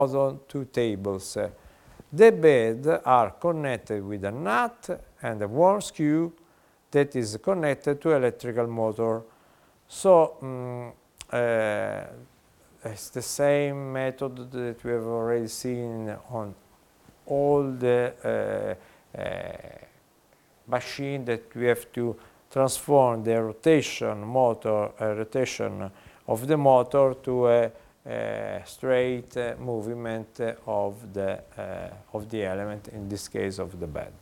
on two tables. The beds are connected with a nut and a worm screw that is connected to electrical motor. So it's the same method that we have already seen on all the machine that we have to transform the rotation of the motor to a straight movement of the element, in this case of the bed.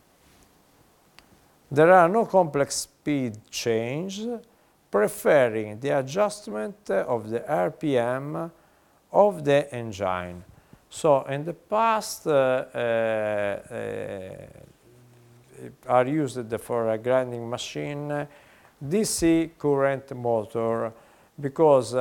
There are no complex speed changes, preferring the adjustment of the RPM of the engine. So in the past are used for a grinding machine DC current motor, because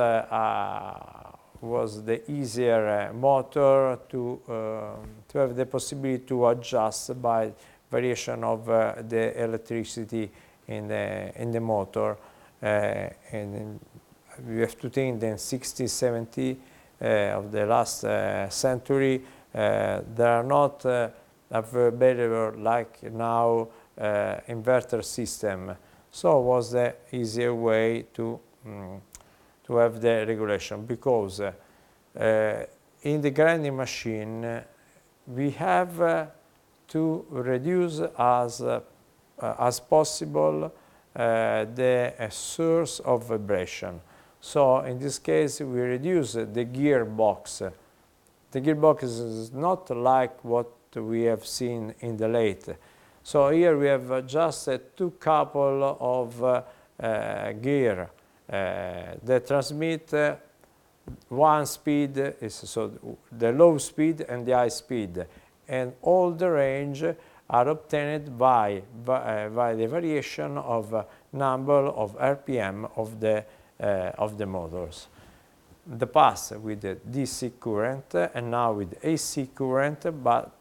was the easier motor to have the possibility to adjust by variation of the electricity in the motor. And we have to think that in 60, 70 of the last century, there are not available like now inverter system. So it was the easier way to have the regulation, because in the grinding machine we have to reduce as possible the source of vibration. So in this case we reduce the gearbox. The gearbox is not like what we have seen in the lathe. So here we have just two couple of gear that transmit one speed, is so the low speed and the high speed, and all the range are obtained by the variation of number of RPM of the motors. In the past with the DC current and now with AC current, but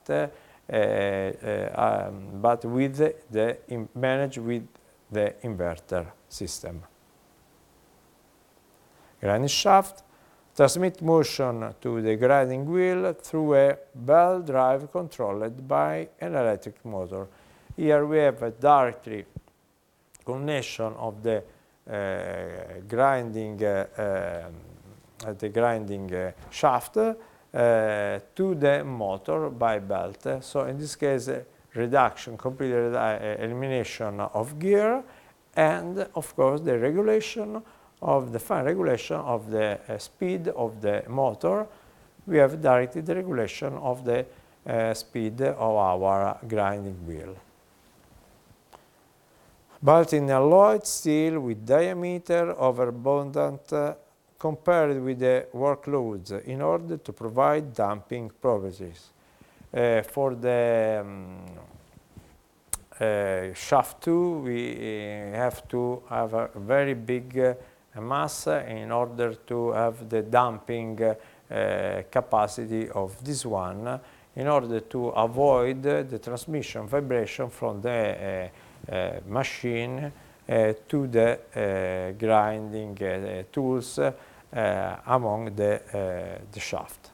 with managed with the inverter system. Grinding shaft transmit motion to the grinding wheel through a belt drive controlled by an electric motor. Here we have a directly connection of the grinding shaft to the motor by belt. So in this case, reduction, complete elimination of gear, and of course the regulation of the fine regulation of the speed of the motor. We have directly the regulation of the speed of our grinding wheel. But in alloyed steel with diameter overabundant compared with the workloads in order to provide damping properties. For the shaft 2, we have to have a very big mass in order to have the damping capacity of this one, in order to avoid the transmission vibration from the machine to the grinding tools among the shaft.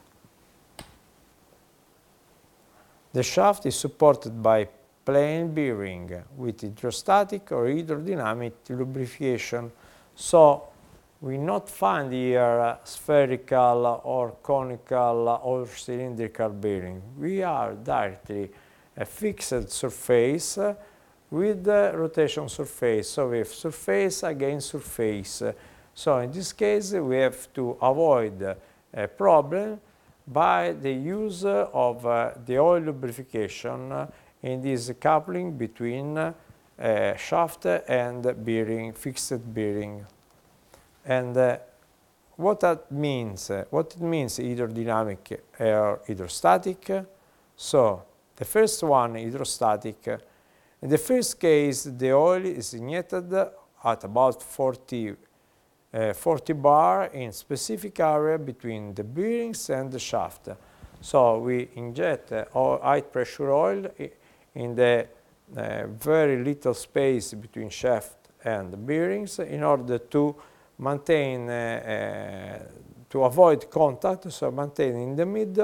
The shaft is supported by plain bearing with hydrostatic or hydrodynamic lubrication. So we not find here spherical or conical or cylindrical bearing. We are directly a fixed surface with the rotation surface. So we have surface against surface. So in this case we have to avoid a problem by the use of the oil lubrication in this coupling between shaft and bearing, fixed bearing. And what that means? What it means hydrodynamic or hydrostatic? So the first one, hydrostatic. In the first case, the oil is injected at about 40 bar in specific area between the bearings and the shaft. So we inject high pressure oil in the very little space between shaft and the bearings in order to maintain to avoid contact, so maintaining in the middle.